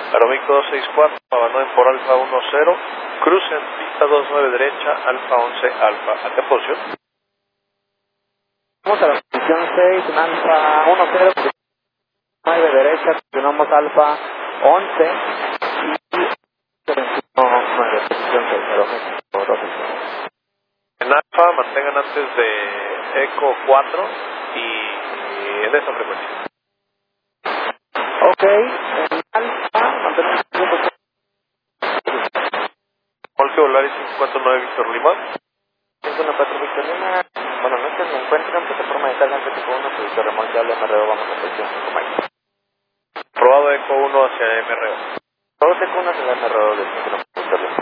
Aeromic 264, abandonen por Alfa 10, crucen pista 29 derecha, Alfa 11 Alfa. ¿A qué posición? Vamos a la posición 6, en Alfa 10, 9 derecha, continuamos Alfa 11 y 9, posición 6, Aeromic 2. En Alfa mantengan antes de Eco 4 y en esa frecuencia. Ok, en Alfa mantenemos Voltio Volaris 549 Víctor Lima. 514 Víctor Lima. Buenas noches, me encuentran plataforma de carga ante tipo 1, producto remolque al MRO, vamos a posición 5 Mike. Probado Eco 1 hacia MRO. Todo Eco 1 hacia el MRO del 5